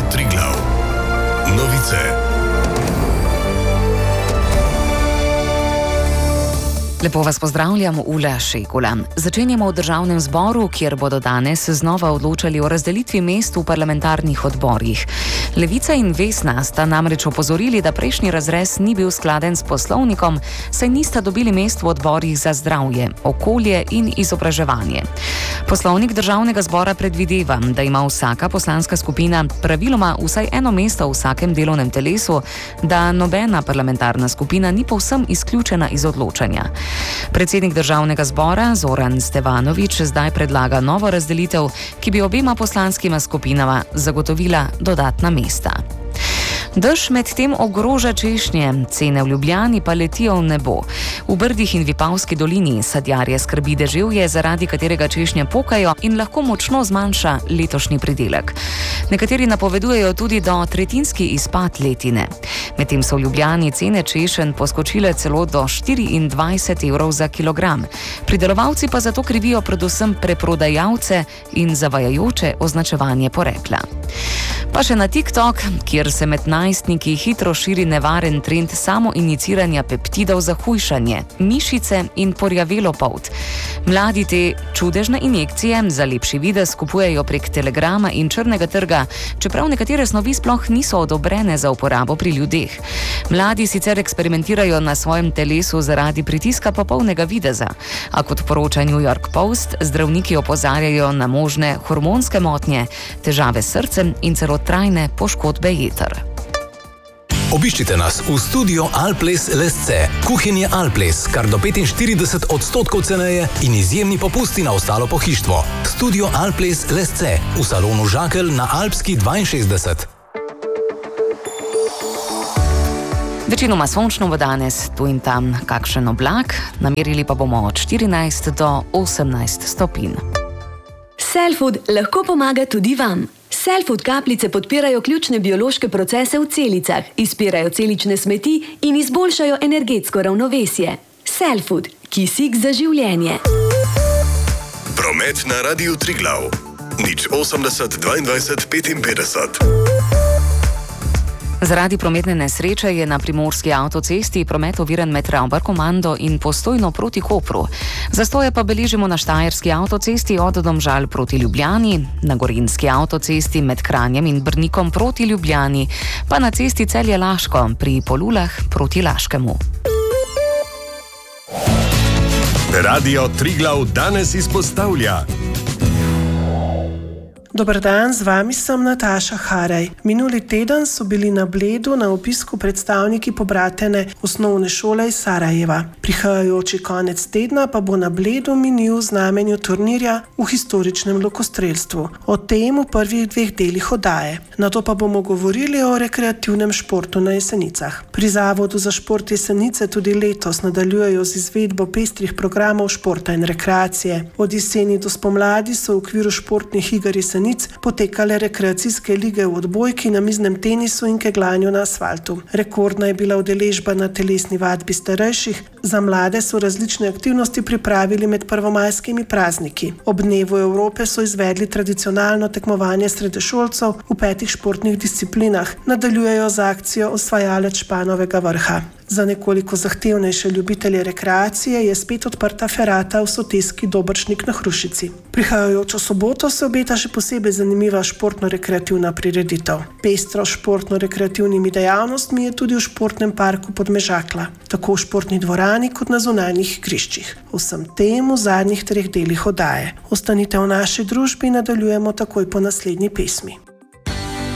Triglav. Novice. Lepo vas pozdravljam, Ula Šekula. Začenjamo v Državnem zboru, kjer bodo danes znova odločali o razdelitvi mest v parlamentarnih odborih. Levica in Vesna sta namreč opozorili, da prejšnji razrez ni bil skladen s poslovnikom, saj nista dobili mest v odborih za zdravje, okolje in izobraževanje. Poslovnik Državnega zbora predvideva, da ima vsaka poslanska skupina praviloma vsaj eno mesto v vsakem delovnem telesu, da nobena parlamentarna skupina ni povsem izključena iz odločanja. Predsednik Državnega zbora Zoran Stevanović zdaj predlaga novo razdelitev, ki bi obema poslanskima skupinama zagotovila dodatna mesta. Dež medtem ogroža češnje, cene v Ljubljani pa letijo v nebo. V Brdih in Vipavski dolini sadjarje skrbi deževje, zaradi katerega češnje pokajo in lahko močno zmanjša letošnji pridelek. Nekateri napovedujejo tudi do tretjinski izpad letine. Medtem so v Ljubljani cene češenj poskočile celo do 24 evrov za kilogram. Pridelovalci pa zato krivijo predvsem preprodajalce in zavajajoče označevanje porekla. Pa še na TikTok, kjer se med najstniki hitro širi nevaren trend samoiniciranja peptidov za hujšanje, mišice in porjavelo polt. Mladi te čudežne injekcije za lepši videz kupujejo prek Telegrama in črnega trga, čeprav nekatere snovi sploh niso odobrene za uporabo pri ljudeh. Mladi sicer eksperimentirajo na svojem telesu zaradi pritiska popolnega videza, a kot poroča New York Post, zdravniki opozarjajo na možne hormonske motnje, težave s srcem in celo trajne poškodbe jeter. Obiščite nas v studio Alples Lesce. Kuhinje Alples, kar do 45% ceneje in izjemni popusti na ostalo pohištvo. Studio Alples Lesce v salonu Žakelj na Alpski 62. Večinoma sončno bo danes, tu in tam kakšen oblak, namerili pa bomo od 14 do 18 stopinj. Cellfood lahko pomaga tudi vam. Cellfood kapljice podpirajo ključne biološke procese v celicah, izpirajo celične smeti in izboljšajo energetsko ravnovesje. Cellfood, kisik za življenje. Promet na Radiu Triglav. 080 22 55. Zaradi prometne nesreče je na primorski avtocesti promet oviran med Ravbar-Komando in Postojno proti Kopru. Zastoje pa beležimo na Štajerski avtocesti od Domžal proti Ljubljani, na Gorenjski avtocesti med Kranjem in Brnikom proti Ljubljani, pa na cesti Celje-Laško pri Polulah proti Laškemu. Radio Triglav danes izpostavlja. Dober dan, z vami sem Nataša Haraj. Minuli teden so bili na Bledu na obisku predstavniki pobratene osnovne šole iz Sarajeva. Prihajajoči konec tedna pa bo na Bledu minil v znamenju turnirja v historičnem lokostrelstvu. O tem v prvih 2 delih oddaje. Nato pa bomo govorili o rekreativnem športu na Jesenicah. Pri Zavodu za šport Jesenice tudi letos nadaljujejo z izvedbo pestrih programov športa in rekreacije. Od jeseni do spomladi so v okviru športnih iger Jesenic potekale rekreacijske lige v odbojki, namiznem tenisu in kegljanju na asfaltu. Rekordna je bila udeležba na telesni vadbi starejših, za mlade so različne aktivnosti pripravili med prvomajskimi prazniki. Ob dnevu Evrope so izvedli tradicionalno tekmovanje srednješolcev v 5 športnih disciplinah, nadaljujejo z akcijo Osvajalec Španovega vrha. Za nekoliko zahtevnejše ljubitelje rekreacije je spet odprta ferata v Soteski Dobršnik na Hrušici. Prihajajočo soboto se obeta še posebej zanimiva športno-rekreativna prireditev. Pestro športno-rekreativnimi dejavnostmi je tudi v športnem parku Podmežakla, tako v športni dvorani kot na zunanjih igriščih. Vsem tem v zadnjih 3 delih oddaje. Ostanite v naši družbi in nadaljujemo takoj po naslednji pesmi.